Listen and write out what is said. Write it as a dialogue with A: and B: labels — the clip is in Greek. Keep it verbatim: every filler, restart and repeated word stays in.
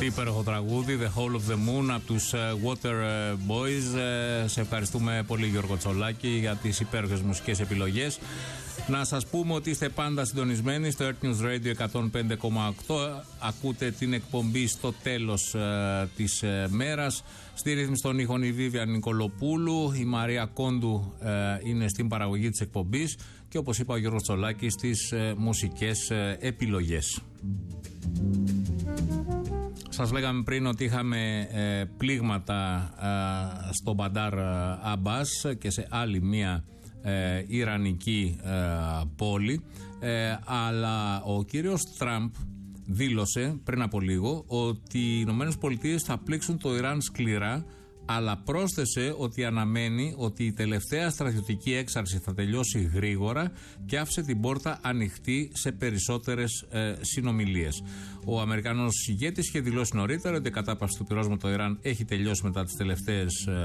A: Τι υπέροχο τραγούδι, The Hall of the Moon από τους Water Boys. Σε ευχαριστούμε πολύ, Γιώργο Τσολάκη, για τις υπέροχες μουσικές επιλογές. Να σας πούμε ότι είστε πάντα συντονισμένοι στο Earth News Radio εκατόν πέντε κόμμα οκτώ. Ακούτε την εκπομπή στο τέλος ε, της ε, μέρας. Στη ρύθμιση των ήχων η Βίβια Νικολοπούλου. Η Μαρία Κόντου ε, είναι στην παραγωγή της εκπομπής. Και όπως είπα, ο Γιώργος Τσολάκης στις ε, μουσικές ε, επιλογές. Σας λέγαμε πριν ότι είχαμε ε, πλήγματα ε, στο Μπαντάρ Αμπάς και σε άλλη μία ε, ιρανική ε, πόλη, ε, αλλά ο κύριος Τραμπ δήλωσε πριν από λίγο ότι οι Ηνωμένες Πολιτείες θα πλήξουν το Ιράν σκληρά, αλλά πρόσθεσε ότι αναμένει ότι η τελευταία στρατιωτική έξαρση θα τελειώσει γρήγορα και άφησε την πόρτα ανοιχτή σε περισσότερες ε, συνομιλίες. Ο Αμερικανός ηγέτης είχε δηλώσει νωρίτερα ότι η κατάπαυση του πυρός με το Ιράν έχει τελειώσει μετά τις τελευταίες ε,